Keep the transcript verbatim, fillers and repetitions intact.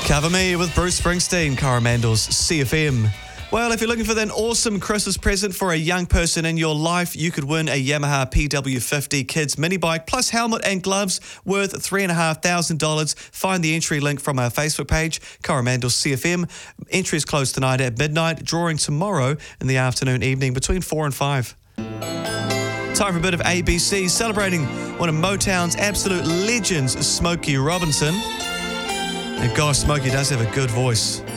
Cover Me with Bruce Springsteen, Coromandel's C F M. Well, if you're looking for that awesome Christmas present for a young person in your life, you could win a Yamaha P W fifty Kids mini bike plus helmet and gloves worth three thousand five hundred dollars. Find the entry link from our Facebook page, Coromandel's C F M. Entry is closed tonight at midnight, drawing tomorrow in the afternoon, evening between four and five. Time for a bit of A B C, celebrating one of Motown's absolute legends, Smokey Robinson. And gosh, Smokey does have a good voice.